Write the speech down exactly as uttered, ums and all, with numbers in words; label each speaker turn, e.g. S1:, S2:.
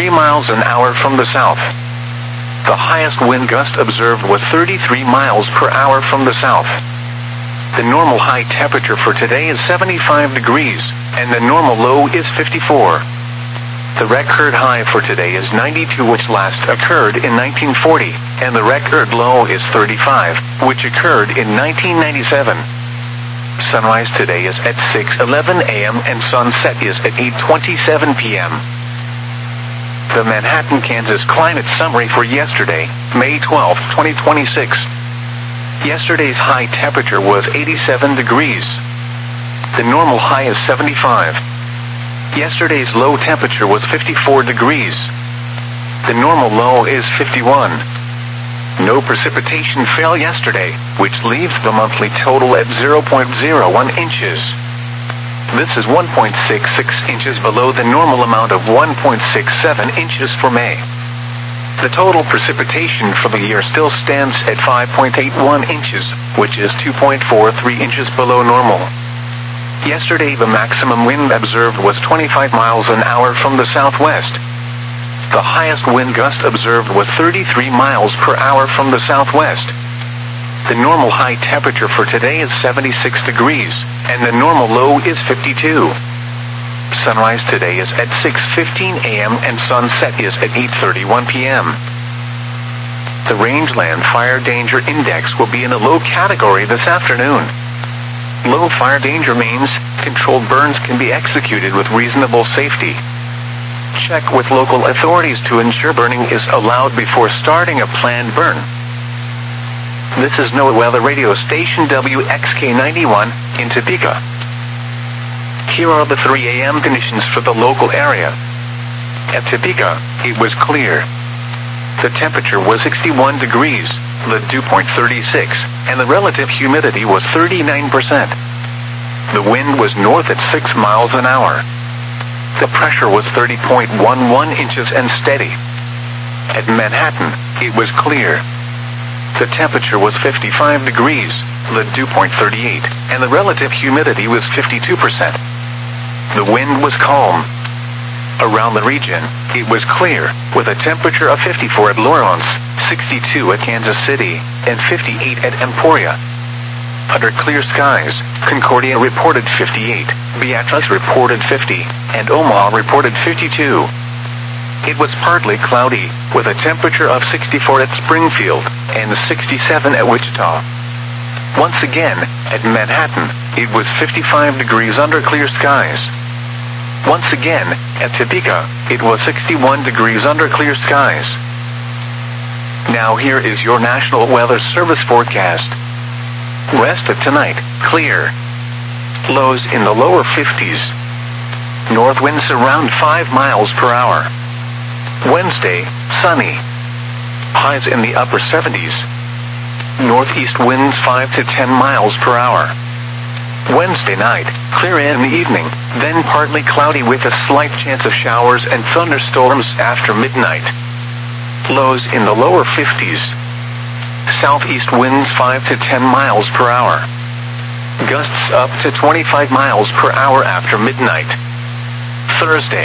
S1: three miles an hour from the south. The highest wind gust observed was thirty-three miles per hour from the south. The normal high temperature for today is seventy-five degrees, and the normal low is fifty-four. The record high for today is ninety-two, which last occurred in nineteen forty, and the record low is thirty-five, which occurred in nineteen ninety-seven. Sunrise today is at six eleven a m and sunset is at eight twenty-seven p m The Manhattan, Kansas climate summary for yesterday, May twelfth, twenty twenty-six. Yesterday's high temperature was eighty-seven degrees. The normal high is seventy-five. Yesterday's low temperature was fifty-four degrees. The normal low is fifty-one. No precipitation fell yesterday, which leaves the monthly total at zero point zero one inches. This is one point six six inches below the normal amount of one point six seven inches for May. The total precipitation for the year still stands at five point eight one inches, which is two point four three inches below normal. Yesterday the maximum wind observed was twenty-five miles an hour from the southwest. The highest wind gust observed was thirty-three miles per hour from the southwest. The normal high temperature for today is seventy-six degrees, and the normal low is fifty-two. Sunrise today is at six fifteen a m and sunset is at eight thirty-one p m The Rangeland Fire Danger Index will be in a low category this afternoon. Low fire danger means controlled burns can be executed with reasonable safety. Check with local authorities to ensure burning is allowed before starting a planned burn. This is NOAA Weather Radio Station W X K ninety-one in Topeka. Here are the three a m conditions for the local area. At Topeka, it was clear. The temperature was sixty-one degrees, the dew point thirty-six, and the relative humidity was thirty-nine percent. The wind was north at six miles an hour. The pressure was thirty point one one inches and steady. At Manhattan, it was clear. The temperature was fifty-five degrees, the dew point thirty-eight, and the relative humidity was fifty-two percent. The wind was calm. Around the region, it was clear, with a temperature of fifty-four at Lawrence, sixty-two at Kansas City, and fifty-eight at Emporia. Under clear skies, Concordia reported fifty-eight, Beatrice reported fifty, and Omaha reported fifty-two. It was partly cloudy, with a temperature of sixty-four at Springfield, and sixty-seven at Wichita. Once again, at Manhattan, it was fifty-five degrees under clear skies. Once again, at Topeka, it was sixty-one degrees under clear skies. Now here is your National Weather Service forecast. West of tonight, clear. Lows in the lower fifties. North winds around five miles per hour. Wednesday, sunny. Highs in the upper seventies. Northeast winds five to ten miles per hour. Wednesday night, clear in the evening, then partly cloudy with a slight chance of showers and thunderstorms after midnight. Lows in the lower fifties. Southeast winds five to ten miles per hour. Gusts up to twenty-five miles per hour after midnight. Thursday.